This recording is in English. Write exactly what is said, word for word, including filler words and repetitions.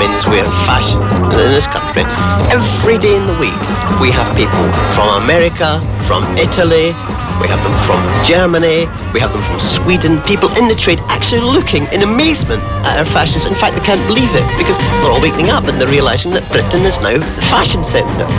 menswear and fashion in this country, every day in the week we have people from America, from Italy, we have them from Germany, we have them from Sweden, people in the trade actually looking in amazement at our fashions. In fact, they can't believe it because they're all waking up and they're realising that Britain is now the fashion centre.